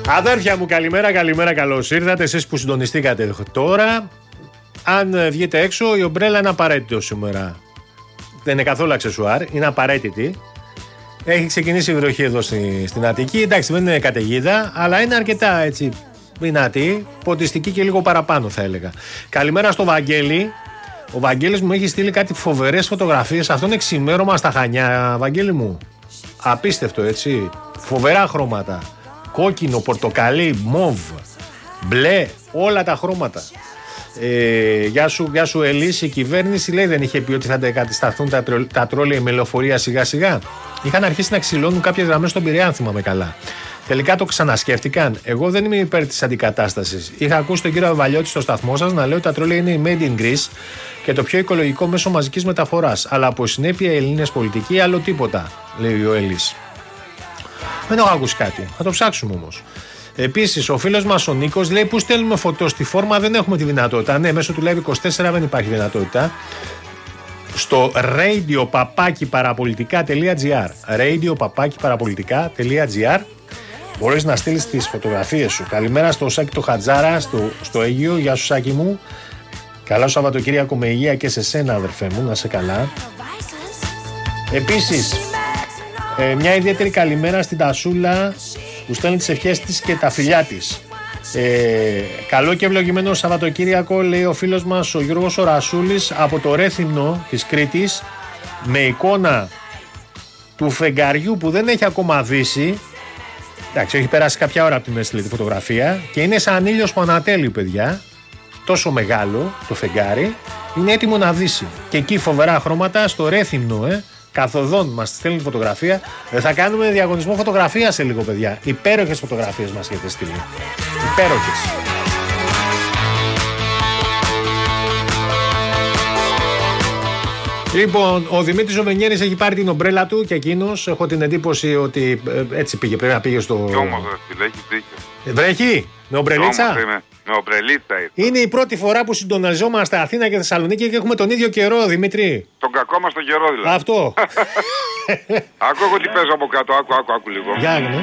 Αδέρφια μου, καλημέρα, καλημέρα, καλώς ήρθατε. Εσείς που συντονιστήκατε τώρα. Αν βγείτε έξω, η ομπρέλα είναι απαραίτητο σήμερα. Δεν είναι καθόλου αξεσουάρ, είναι απαραίτητη. Έχει ξεκινήσει η βροχή εδώ στην Αττική. Εντάξει, δεν είναι καταιγίδα, αλλά είναι αρκετά έτσι δυνατή, ποτιστική και λίγο παραπάνω θα έλεγα. Καλημέρα στο Βαγγέλη. Ο Βαγγέλης μου έχει στείλει κάτι φοβερές φωτογραφίες. Αυτό είναι ξημέρωμα στα Χανιά, Βαγγέλη μου. Απίστευτο, έτσι. Φοβερά χρώματα. Κόκκινο, πορτοκαλί, μοβ, μπλε, όλα τα χρώματα. Γεια σου Ελής, η κυβέρνηση λέει δεν είχε πει ότι θα αντικατασταθούν τα τρόλια με λεωφορεία σιγά σιγά. Είχαν αρχίσει να ξυλώνουν κάποιες γραμμές στον Πειραιά, αν θυμάμαι καλά. Τελικά το ξανασκέφτηκαν. Εγώ δεν είμαι υπέρ της αντικατάστασης. Είχα ακούσει τον κύριο Βαλιώτη στο σταθμό σας να λέει ότι τα τρόλια είναι η Made in Greece και το πιο οικολογικό μέσο μαζικής μεταφοράς. Αλλά από συνέπεια οι Έλληνες πολιτικοί άλλο τίποτα, λέει ο Ελής. Δεν έχω ακούσει κάτι. Θα το ψάξουμε όμως. Επίσης, ο φίλος μας ο Νίκος λέει: πού στέλνουμε φωτό στη φόρμα, δεν έχουμε τη δυνατότητα. Ναι, μέσω του Live 24 δεν υπάρχει δυνατότητα. Στο radio-parapolitica.gr radio-parapolitica.gr μπορείς να στείλεις τις φωτογραφίες σου. Καλημέρα στο Σάκη το Χατζάρα, στο Αίγυο. Γεια σου Σάκη μου. Καλά Σαββατοκύριακο με υγεία και σε σένα αδερφέ μου, να σε καλά. Επίσης, μια ιδιαίτερη καλημέρα στην Τασούλα που στέλνει τις ευχές της και τα φιλιά της. Καλό και ευλογημένο Σαββατοκύριακο, λέει ο φίλος μας ο Γιώργος ο Ρασούλης από το Ρέθυμνο της Κρήτης, με εικόνα του φεγγαριού που δεν έχει ακόμα δύσει. Εντάξει, έχει περάσει κάποια ώρα από την έστειλε τη φωτογραφία και είναι σαν ήλιος που ανατέλει, παιδιά. Τόσο μεγάλο το φεγγάρι, είναι έτοιμο να δύσει. Και εκεί φοβερά χρώματα στο Ρέθυμνο, καθοδόν μας στέλνει φωτογραφία. Θα κάνουμε διαγωνισμό φωτογραφία σε λίγο, παιδιά. Υπέροχες φωτογραφίες μας έχετε στείλει. Υπέροχες. Λοιπόν, ο Δημήτρης ο Βενιέρης έχει πάρει την ομπρέλα του και εκείνος έχω την εντύπωση ότι έτσι πήγε. Πρέπει να πήγε στο. Κι όμως, έχει δίκιο. Βρέχει, με ομπρελίτσα. Με ομπρελίτσα ήρθα. Είναι η πρώτη φορά που συντονιζόμαστε Αθήνα και Θεσσαλονίκη και έχουμε τον ίδιο καιρό, Δημήτρη. Τον κακό μας τον καιρό δηλαδή. Αυτό. Άκου εγώ τι παίζω από κάτω, άκου λίγο. Για ναι.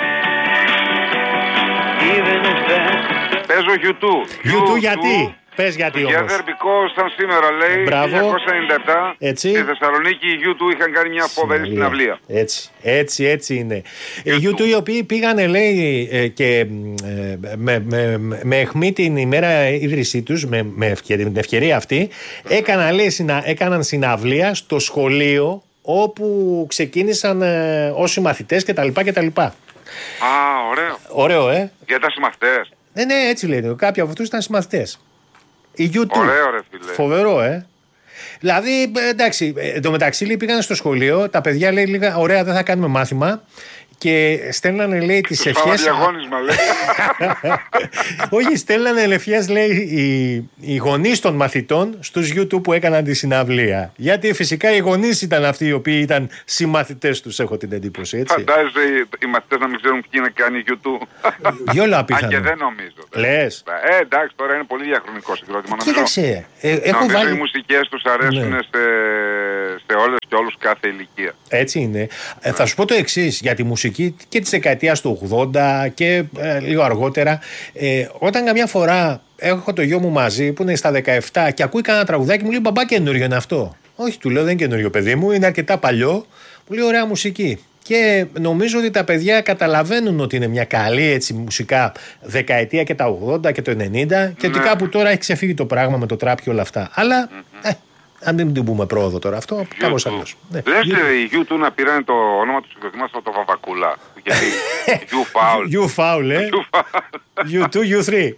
Παίζω YouTube γιατί. Πες γιατί όμως. Διαδερπικό σαν σήμερα λέει. Μπράβο. 1997. Έτσι. Στη Θεσσαλονίκη οι YouTube είχαν κάνει μια φοβερή συναυλία. Έτσι είναι. Οι YouTube οι οποίοι πήγανε λέει και με αιχμή την ημέρα ίδρυσή τους, με την ευκαιρία αυτή, έκαναν συναυλία στο σχολείο όπου ξεκίνησαν όσοι μαθητές κτλ. Α, ωραίο. Ωραίο, Για τα συμμαθητές. Ναι, έτσι λέει. Κάποιοι από αυτούς ήταν συμμαθητές. Η YouTube. Ωραίο, ρε φίλε. Φοβερό, Δηλαδή, εντάξει, εντωμεταξύ λέει, πήγαν στο σχολείο, τα παιδιά λέει λίγα, ωραία, δεν θα κάνουμε μάθημα. Και στέλνανε, λέει, τις ευχές. Διαγώνισμα, λέει. Όχι, στέλνανε ευχές, λέει, οι γονείς των μαθητών στους YouTube που έκαναν τη συναυλία. Γιατί φυσικά οι γονείς ήταν αυτοί οι οποίοι ήταν συμμαθητές τους, έχω την εντύπωση, έτσι. Φαντάζεσαι οι μαθητές να μην ξέρουν ποιοι είναι κάνει YouTube. Διόλα απίθανο. Αν και δεν νομίζω. Λες. Εντάξει, τώρα είναι πολύ διαχρονικό συγκρότημα. Κοίταξε. Νομίζω οι μουσικές τους αρέσουν σε όλες και όλους κάθε ηλικία. Έτσι είναι. Θα σου πω το εξής για τη μουσική και της δεκαετίας του 80 και λίγο αργότερα. Όταν καμιά φορά έχω το γιο μου μαζί που είναι στα 17 και ακούει κανένα τραγουδάκι, μου λέει μπαμπά, καινούριο είναι αυτό. Όχι, του λέω, δεν είναι καινούριο παιδί μου, είναι αρκετά παλιό. Μου λέει ωραία μουσική. Και νομίζω ότι τα παιδιά καταλαβαίνουν ότι είναι μια καλή έτσι, μουσικά δεκαετία και τα 80 και το 90 και ότι κάπου τώρα έχει ξεφύγει το πράγμα με το τραπ και όλα αυτά. Αλλά αν δεν την πούμε πρόοδο τώρα αυτό, κάπως αλλιώς. Λες οι YouTube να πήραν το όνομα του συγκροτήματος από το Βαβακούλα. Γιατί You foul, You2, You3.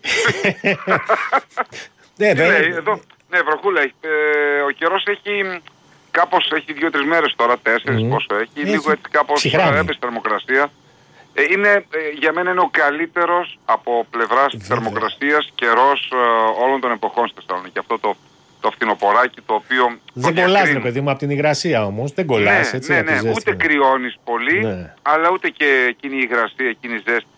Ναι, βροχούλα. Ο καιρός έχει κάπως, έχει 2-3 μέρες τώρα, 4 πόσο έχει. Λίγο έτσι κάπως έπεσε θερμοκρασία. Για μένα είναι ο καλύτερος από πλευράς θερμοκρασίας καιρός όλων των εποχών στη Θεσσαλονίκη. Αυτό το φθινοποράκι το οποίο. Δεν κολλάς, ρε παιδί μου, από την υγρασία όμως. Δεν κολλάς, έτσι. Ναι, ούτε κρυώνεις πολύ, αλλά ούτε και εκείνη η υγρασία, εκείνη η ζέστη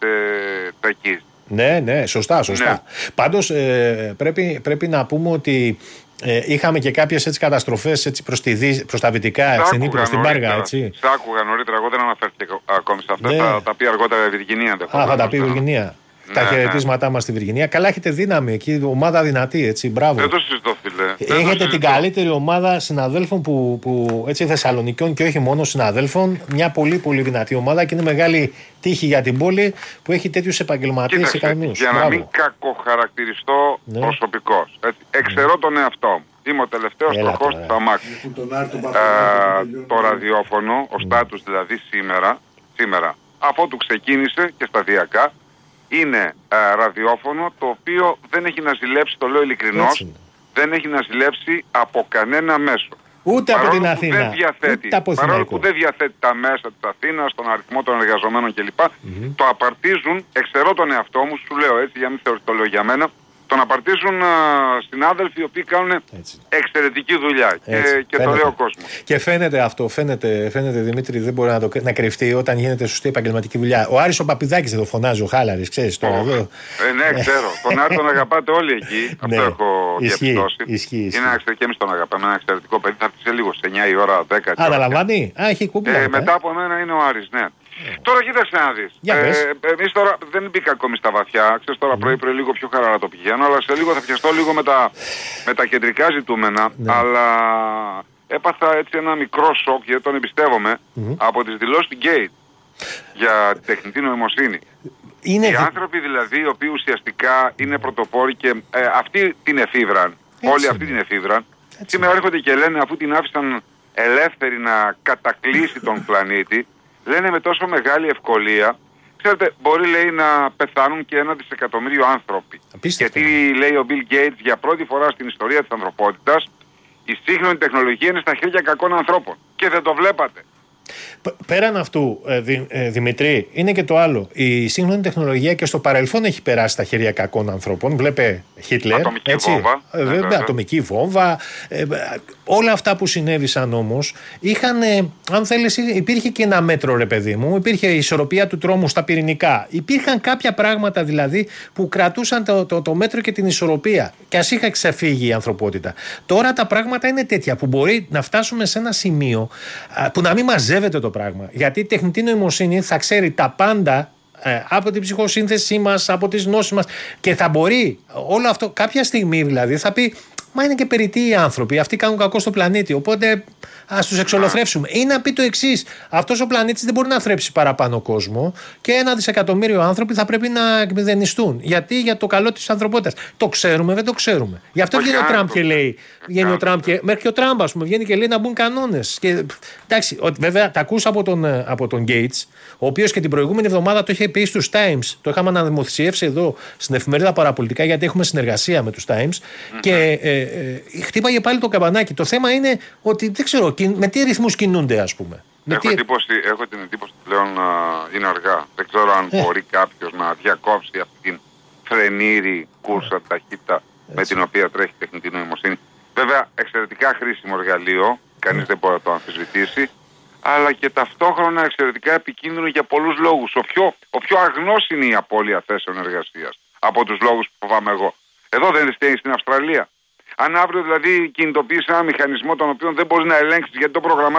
τρακίζει. Ναι, σωστά. Πάντως πρέπει να πούμε ότι Είχαμε και κάποιες καταστροφές προς τα δυτικά, στην Ύπρο, στην Πάργα. Σ' άκουγα νωρίτερα, εγώ δεν αναφέρθηκα ακόμη σε αυτά. Θα τα πει αργότερα η Βιργινία. Θα τα πει η Βιργινία. Τα χαιρετίσματά μας στη Βιργινία. Καλά, έχετε δύναμη εκεί, ομάδα δυνατή, έτσι. Μπράβο. Δεν το συζητώ, φίλε. Έχετε την καλύτερη ομάδα συναδέλφων που έτσι, Θεσσαλονικιών και όχι μόνο συναδέλφων. Μια πολύ πολύ δυνατή ομάδα και είναι μεγάλη τύχη για την πόλη που έχει τέτοιους επαγγελματίες ικανούς. Για να μην κακοχαρακτηριστώ προσωπικώς. Εξαιρώ τον εαυτό μου. Είμαι ο τελευταίος τροχός της αμάξης. Το ραδιόφωνο, ο Στάτους δηλαδή σήμερα, αφότου ξεκίνησε και σταδιακά, είναι ραδιόφωνο το οποίο δεν έχει να ζηλέψει, το λέω ειλικρινώς, δεν έχει να ζηλέψει από κανένα μέσο. Ούτε από την Αθήνα. Παρόλο που δεν διαθέτει τα μέσα της Αθήνας, τον αριθμό των εργαζομένων κλπ. Το απαρτίζουν, εξαιρώ τον εαυτό μου, σου λέω έτσι για να μην θεωρείς το λέω για μένα, τον απαρτίζουν συνάδελφοι οι οποίοι κάνουν εξαιρετική δουλειά και το λέει ο κόσμος. Και φαίνεται αυτό, φαίνεται Δημήτρη, δεν μπορεί να κρυφτεί όταν γίνεται σωστή επαγγελματική δουλειά. Ο Άρης ο Παπηδάκης δεν το φωνάζει, ο Χάλαρης, ξέρεις τώρα εδώ. Ναι, ξέρω. Τον Άρη τον αγαπάτε όλοι εκεί. Αυτό έχω διαπιστώσει. Είναι και εμείς τον αγαπάμε. Ένα εξαιρετικό παιδί. Θα έρθει σε λίγο, σε 9 η ώρα, 10. Αναλαμβάνει. Έχει κούμπλα. Μετά από μένα είναι ο Άρης, ναι. Τώρα κοίταξε να δεις. Εμείς τώρα δεν μπήκα ακόμη στα βαθιά. Ξέρεις τώρα πρωί λίγο πιο χαλαρά το πηγαίνω, αλλά σε λίγο θα πιαστώ λίγο με τα κεντρικά ζητούμενα. Αλλά έπαθα έτσι ένα μικρό σοκ, γιατί τον εμπιστεύομαι, από τις δηλώσεις του Γκέιτ για την τεχνητή νοημοσύνη. Οι άνθρωποι δηλαδή οι οποίοι ουσιαστικά είναι πρωτοπόροι και αυτοί την εφήβραν, όλοι αυτοί την εφήβραν, σήμερα έρχονται και λένε αφού την άφησαν ελεύθερη να κατακλείσει τον πλανήτη, λένε με τόσο μεγάλη ευκολία, ξέρετε, μπορεί λέει να πεθάνουν και 1 δισεκατομμύριο άνθρωποι. Απίστευτο. Γιατί λέει ο Bill Gates για πρώτη φορά στην ιστορία της ανθρωπότητας η σύγχρονη τεχνολογία είναι στα χέρια κακών ανθρώπων. Και δεν το βλέπατε. Πέραν αυτού, Δημητρή, είναι και το άλλο. Η σύγχρονη τεχνολογία και στο παρελθόν έχει περάσει στα χέρια κακών ανθρώπων. Βλέπε Χίτλερ. Ατομική βόμβα. Ατομική βόμβα. Όλα αυτά που συνέβησαν όμως είχαν, αν θέλεις, υπήρχε και ένα μέτρο, ρε παιδί μου. Υπήρχε η ισορροπία του τρόμου στα πυρηνικά. Υπήρχαν κάποια πράγματα δηλαδή που κρατούσαν το μέτρο και την ισορροπία. Και ας είχα ξεφύγει η ανθρωπότητα. Τώρα τα πράγματα είναι τέτοια που μπορεί να φτάσουμε σε ένα σημείο που να μην μαζεύεται το πράγμα. Γιατί η τεχνητή νοημοσύνη θα ξέρει τα πάντα από την ψυχοσύνθεσή μας, από τις γνώσεις μας και θα μπορεί όλο αυτό κάποια στιγμή δηλαδή θα πει μα είναι και περιττοί οι άνθρωποι, αυτοί κάνουν κακό στο πλανήτη, οπότε ας τους εξολοθρεύσουμε. Ή να πει το εξής, αυτός ο πλανήτης δεν μπορεί να θρέψει παραπάνω κόσμο και 1 δισεκατομμύριο άνθρωποι θα πρέπει να εκμηδενιστούν. Γιατί για το καλό της ανθρωπότητας. Το ξέρουμε, δεν το ξέρουμε. Γι' αυτό βγαίνει ο Τραμπ και λέει, μέχρι και ο Τραμπ ας πούμε, βγαίνει και λέει να μπουν κανόνες. Και, εντάξει, βέβαια τα ακούσα από τον Gates, ο οποίος και την προηγούμενη εβδομάδα το είχε πει στους Times, το είχαμε αναδημοσιεύσει εδώ στην εφημερίδα Παραπολιτικά, γιατί έχουμε συνεργασία με τους Times και χτύπαγε πάλι το καμπανάκι. Το θέμα είναι ότι δεν ξέρω με τι ρυθμούς κινούνται, ας πούμε. Έχω την εντύπωση ότι πλέον είναι αργά. Δεν ξέρω αν μπορεί κάποιος να διακόψει αυτή την φρενήρη κούρσα ταχύτητα με την οποία τρέχει η τεχνητή νοημοσύνη. Βέβαια, εξαιρετικά χρήσιμο εργαλείο, κανείς δεν μπορεί να το αμφισβητήσει, αλλά και ταυτόχρονα εξαιρετικά επικίνδυνο για πολλούς λόγους. Ο πιο αγνός είναι η απώλεια θέσεων εργασίας από τους λόγους που φοβάμαι εγώ. Εδώ δεν είναι στην Αυστραλία. Αν αύριο δηλαδή κινητοποιήσει ένα μηχανισμό τον οποίο δεν μπορεί να ελέγξει γιατί το προγραμμάτισε